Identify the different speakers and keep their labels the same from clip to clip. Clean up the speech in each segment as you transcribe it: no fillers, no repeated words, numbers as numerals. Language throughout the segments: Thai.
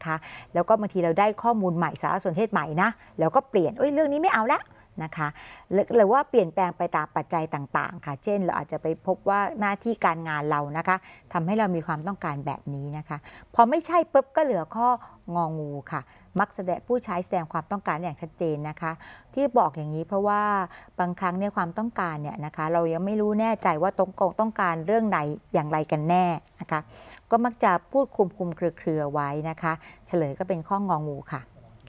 Speaker 1: นะคะแล้วก็บางทีเราได้ข้อมูลใหม่สารสนเทศใหม่นะแล้วก็เปลี่ยนเรื่องนี้ไม่เอาละนะคะหรือว่าเปลี่ยนแปลงไปตามปัจจัยต่างๆค่ะเช่นเราอาจจะไปพบว่าหน้าที่การงานเรานะคะทำให้เรามีความต้องการแบบนี้นะคะพอไม่ใช่ปุ๊บก็เหลือข้ององูค่ะมักผู้ใช้แสดงความต้องการอย่างชัดเจนนะคะที่บอกอย่างนี้เพราะว่าบางครั้งเนี่ยความต้องการเนี่ยนะคะเรายังไม่รู้แน่ใจว่าต้องการเรื่องไหนอย่างไรกันแน่นะคะก็มักจะพูดคุมเครือไว้นะคะเฉลยก็เป็นข้ององูค่ะ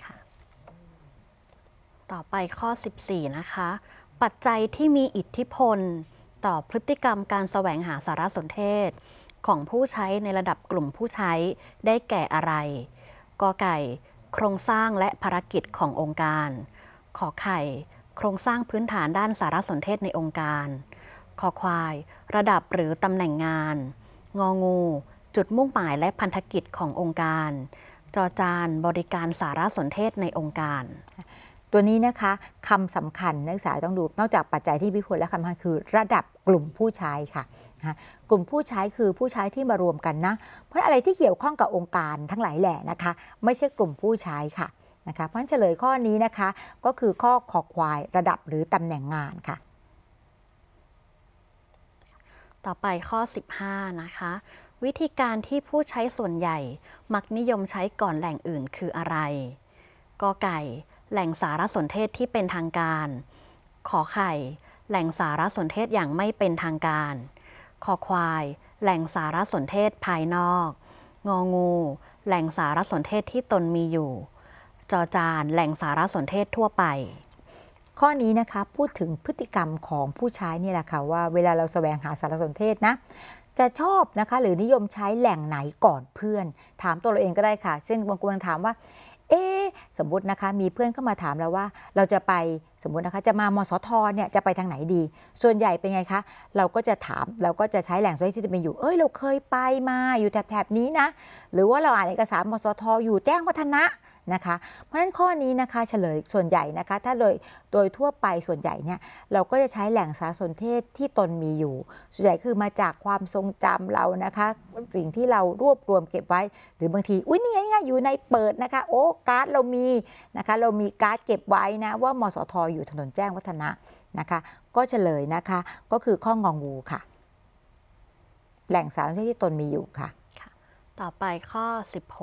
Speaker 2: ต่อไปข้อ 14 นะคะ ปัจจัยที่มีอิทธิพลต่อพฤติกรรมการแสวงหาสารสนเทศของผู้ใช้ในระดับกลุ่มผู้ใช้ได้แก่อะไรกอไก่โครงสร้างและภารกิจขององค์การขอไข่โครงสร้างพื้นฐานด้านสารสนเทศในองค์การคอควายระดับหรือตำแหน่งงานงองูจุดมุ่งหมายและพันธกิจขององค์การจอจานบริการสารสนเทศในองค์การ
Speaker 1: ตัวนี้นะคะคำสำคัญนักศึกษาต้องดูนอกจากปัจจัยที่พิพลและคำสำคัญคือระดับกลุ่มผู้ใช้ค่ะกลุ่มผู้ใช้คือผู้ใช้ที่มารวมกันนะเพราะอะไรที่เกี่ยวข้องกับองค์การทั้งหลายแหล่นะคะไม่ใช่กลุ่มผู้ใช้ค่ะนะคะเพราะฉะนั้นเฉลยข้อนี้นะคะก็คือข้อคอควายระดับหรือตำแหน่งงานค่ะ
Speaker 2: ต่อไปข้อ 15 นะคะวิธีการที่ผู้ใช้ส่วนใหญ่มักนิยมใช้ก่อนแหล่งอื่นคืออะไรกอไก่แหล่งสารสนเทศที่เป็นทางการขอไข่แหล่งสารสนเทศอย่างไม่เป็นทางการคอควายแหล่งสารสนเทศภายนอกงองูแหล่งสารสนเทศที่ตนมีอยู่จอจานแหล่งสารสนเทศทั่วไป
Speaker 1: ข้อนี้นะคะพูดถึงพฤติกรรมของผู้ใช้นี่แหละค่ะว่าเวลาเราแสวงหาสารสนเทศนะจะชอบนะคะหรือนิยมใช้แหล่งไหนก่อนเพื่อนถามตัวเราเองก็ได้ค่ะเช่นบางคนถามว่าสมมตินะคะมีเพื่อนเข้ามาถามเราว่าเราจะไปสมมตินะคะจะมามสทเนี่ยจะไปทางไหนดีส่วนใหญ่เป็นไงคะเราก็จะถามเราก็จะใช้แหล่งโซเชียลที่จะเป็นอยู่เราเคยไปมาอยู่แถบนี้นะหรือว่าเราอ่านเอกสารมสทอยู่แจ้งวัฒนะนะคะเพราะฉะนั้นข้อนี้นะคะเฉลยส่วนใหญ่นะคะถ้าโดยทั่วไปส่วนใหญ่เนี่ยเราก็จะใช้แหล่งสารสนเทศที่ตนมีอยู่ส่วนใหญ่คือมาจากความทรงจำเรานะคะสิ่งที่เรารวบรวมเก็บไว้หรือบางทีนี่ไงอยู่ในเปิดนะคะการ์ดเรามีนะคะเรามีการ์ดเก็บไว้นะว่ามสทอยู่ถนนแจ้งวัฒนะนะคะก็เฉลยนะคะก็คือข้ององูค่ะแหล่งสารสนเทศที่ตนมีอยู่ค่ะ
Speaker 2: ต่อไปข้อ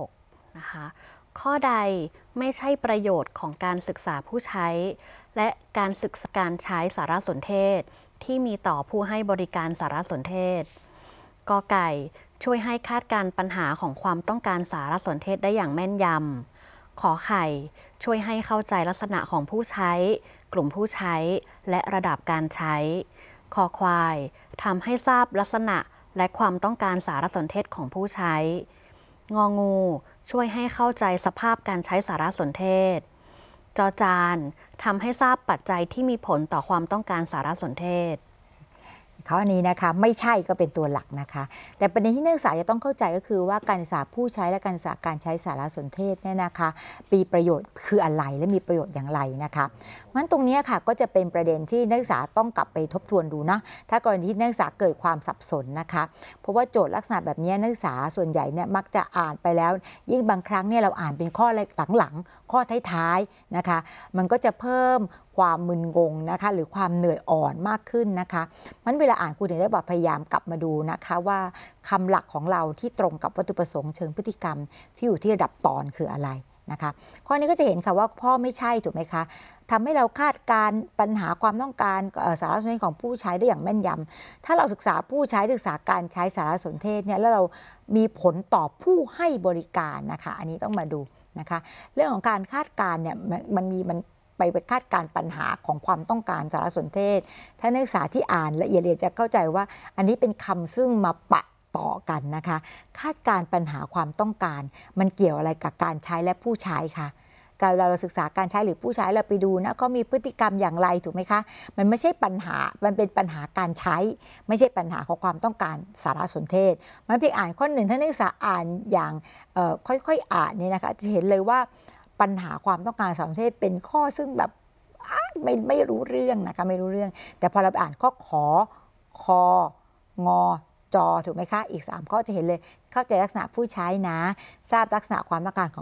Speaker 2: 16 นะคะข้อใดไม่ใช่ประโยชน์ของการศึกษาผู้ใช้และการศึกษาการใช้สารสนเทศที่มีต่อผู้ให้บริการสารสนเทศกอไก่ช่วยให้คาดการปัญหาของความต้องการสารสนเทศได้อย่างแม่นยำขอไข่ช่วยให้เข้าใจลักษณะของผู้ใช้กลุ่มผู้ใช้และระดับการใช้คอควายทำให้ทราบลักษณะและความต้องการสารสนเทศของผู้ใช้งองูช่วยให้เข้าใจสภาพการใช้สารสนเทศจอจานทำให้ทราบปัจจัยที่มีผลต่อความต้องการสารสนเทศ
Speaker 1: ข้อนี้นะคะไม่ใช่ก็เป็นตัวหลักนะคะแต่ประเด็นที่นักศึกษาจะต้องเข้าใจก็คือว่าการศึกษาผู้ใช้และการศึกษาการใช้สารสนเทศเนี่ยนะคะมีประโยชน์คืออะไรและมีประโยชน์อย่างไรนะคะงั้นตรงนี้ค่ะก็จะเป็นประเด็นที่นักศึกษาต้องกลับไปทบทวนดูนะถ้ากรณีที่นักศึกษาเกิดความสับสนนะคะเพราะว่าโจทย์ลักษณะแบบนี้นักศึกษาส่วนใหญ่เนี่ยมักจะอ่านไปแล้วยิ่งบางครั้งเนี่ยเราอ่านเป็นข้อหลังๆข้อท้ายๆนะคะมันก็จะเพิ่มความมึนงงนะคะหรือความเหนื่อยอ่อนมากขึ้นนะคะมันเวลาอ่านครูถึงได้บอกพยายามกลับมาดูนะคะว่าคำหลักของเราที่ตรงกับวัตถุประสงค์เชิงพฤติกรรมที่อยู่ที่ระดับตอนคืออะไรนะคะข้อนี้ก็จะเห็นค่ะว่าพ่อไม่ใช่ถูกไหมคะทำให้เราคาดการปัญหาความต้องการสารสนเทศของผู้ใช้ได้อย่างแม่นยำถ้าเราศึกษาผู้ใช้ศึกษาการใช้สารสนเทศเนี่ยแล้วเรามีผลต่อผู้ให้บริการนะคะอันนี้ต้องมาดูนะคะเรื่องของการคาดการเนี่ยมันไปคาดการปัญหาของความต้องการสารสนเทศถ้านักศึกษาที่อ่านละเอียดจะเข้าใจว่าอันนี้เป็นคำซึ่งมาปะต่อกันนะคะคาดการปัญหาความต้องการมันเกี่ยวอะไรกับการใช้และผู้ใช้คะการเราศึกษาการใช้หรือผู้ใช้เราไปดูนะก็มีพฤติกรรมอย่างไรถูกไหมคะมันไม่ใช่ปัญหามันเป็นปัญหาการใช้ไม่ใช่ปัญหาของความต้องการสารสนเทศมันเพียงอ่านข้อหนึ่งถ้านักศึกษาอ่านอย่างค่อยๆอ่านนี่นะคะจะเห็นเลยว่าปัญหาความต้องการสารสนเทศเป็นข้อซึ่งแบบไม่รู้เรื่องนะคะไม่รู้เรื่องแต่พอเราไปอ่านข้อขอคองอจอถูกไหมคะอีก3ข้อจะเห็นเลยเข้าใจลักษณะผู้ใช้นะทราบลักษณะความต้องการของ